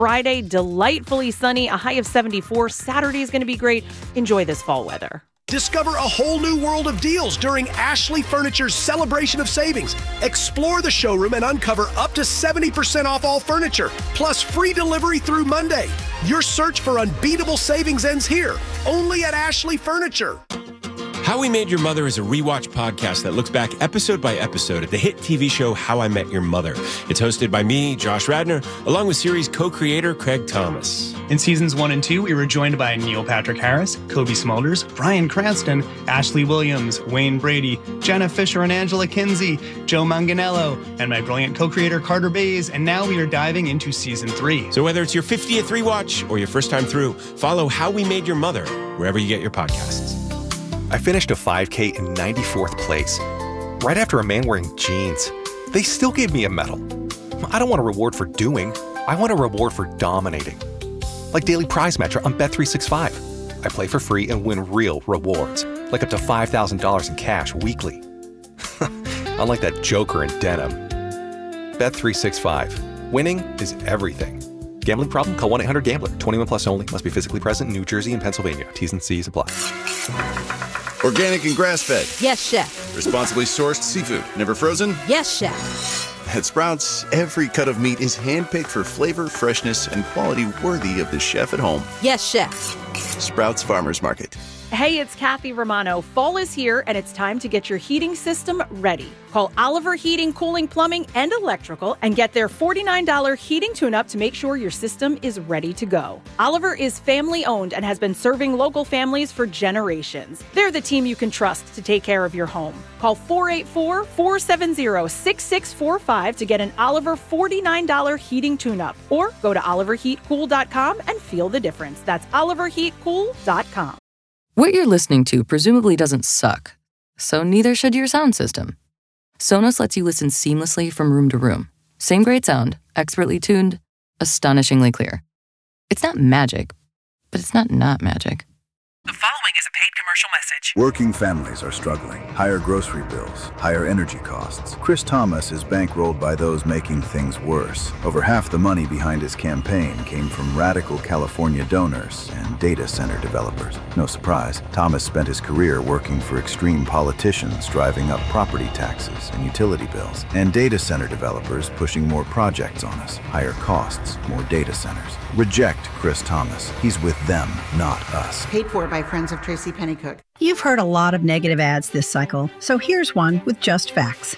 Friday, delightfully sunny, a high of 74. Saturday is going to be great. Enjoy this fall weather. Discover a whole new world of deals during Ashley Furniture's Celebration of Savings. Explore the showroom and uncover up to 70% off all furniture, plus free delivery through Monday. Your search for unbeatable savings ends here, only at Ashley Furniture. How We Made Your Mother is a rewatch podcast that looks back episode by episode at the hit TV show How I Met Your Mother. It's hosted by me, Josh Radnor, along with series co-creator Craig Thomas. In seasons 1 and 2, we were joined by Neil Patrick Harris, Kobe Smulders, Bryan Cranston, Ashley Williams, Wayne Brady, Jenna Fisher and Angela Kinsey, Joe Manganiello, and my brilliant co-creator Carter Bays, and now we are diving into season 3. So whether it's your 50th rewatch or your first time through, follow How We Made Your Mother wherever you get your podcasts. I finished a 5K in 94th place, right after a man wearing jeans. They still gave me a medal. I don't want a reward for doing. I want a reward for dominating. Like Daily Prize Match on Bet365. I play for free and win real rewards, like up to $5,000 in cash weekly. Unlike that joker in denim. Bet365. Winning is everything. Gambling problem? Call 1-800-GAMBLER. 21 plus only. Must be physically present in New Jersey and Pennsylvania. T's and C's apply. Organic and grass-fed. Yes, chef. Responsibly sourced seafood. Never frozen? Yes, chef. At Sprouts, every cut of meat is handpicked for flavor, freshness, and quality worthy of the chef at home. Yes, chef. Sprouts Farmers Market. Hey, it's Kathy Romano. Fall is here, and it's time to get your heating system ready. Call Oliver Heating, Cooling, Plumbing, and Electrical and get their $49 heating tune-up to make sure your system is ready to go. Oliver is family-owned and has been serving local families for generations. They're the team you can trust to take care of your home. Call 484-470-6645 to get an Oliver $49 heating tune-up, or go to oliverheatcool.com and feel the difference. That's oliverheatcool.com. What you're listening to presumably doesn't suck, so neither should your sound system. Sonos lets you listen seamlessly from room to room. Same great sound, expertly tuned, astonishingly clear. It's not magic, but it's not magic. The following is a paid commercial message. Working families are struggling. Higher grocery bills, higher energy costs. Chris Thomas is bankrolled by those making things worse. Over half the money behind his campaign came from radical California donors and data center developers. No surprise, Thomas spent his career working for extreme politicians driving up property taxes and utility bills, and data center developers pushing more projects on us. Higher costs, more data centers. Reject Chris Thomas. He's with them, not us. Paid for by Friends of Tracy Pennycook. You've heard a lot of negative ads this cycle, so here's one with just facts.